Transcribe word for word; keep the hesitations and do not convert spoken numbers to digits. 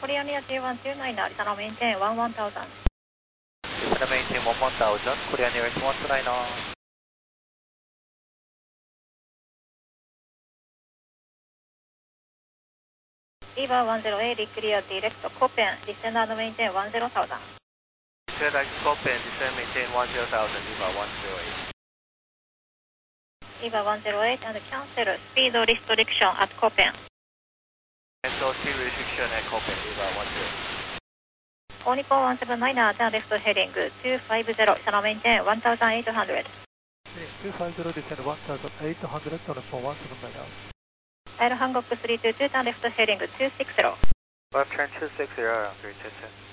Korean Air J one two nine, Arizona maintain one one thousand. Arizona maintain one one thousand, Korean Air one two nine. Eva one zero eight, clear direct Copen, descend and maintain one zero thousand. Descend at Copen, descend maintain one zero thousand, Eva one zero eight. Eva one zero eight and cancel speed restriction at Copen. Cancel speed restriction at Copen, Eva one zero eight. All Nippon one seven nine, turn left heading two five zero, Sana maintain one thousand eight hundred. two five zero, descend one thousand eight hundred, on Nippon one seven nine. Dial Hankook three two two, turn left heading two six zero. Left turn two six zero, three two two.